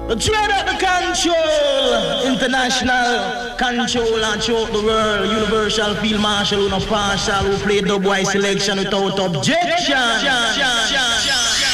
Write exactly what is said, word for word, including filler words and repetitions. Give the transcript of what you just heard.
The trade at the control, international control and throughout the world, universal field marshal, who no partial, who play dub wise selection without objection.